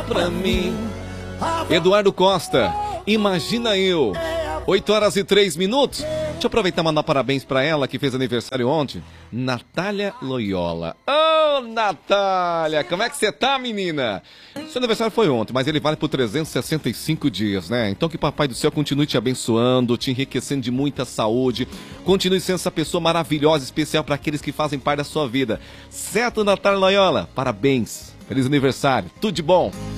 pra mim. Eduardo Costa, Imagina Eu. 8h03. Deixa eu aproveitar e mandar parabéns pra ela que fez aniversário ontem. Natália Loyola. Ô, Natália, como é que você tá, menina? Seu aniversário foi ontem, mas ele vale por 365 dias, né? Então que Papai do Céu continue te abençoando, te enriquecendo de muita saúde. Continue sendo essa pessoa maravilhosa, especial para aqueles que fazem parte da sua vida. Certo, Natália Loyola? Parabéns. Feliz aniversário. Tudo de bom.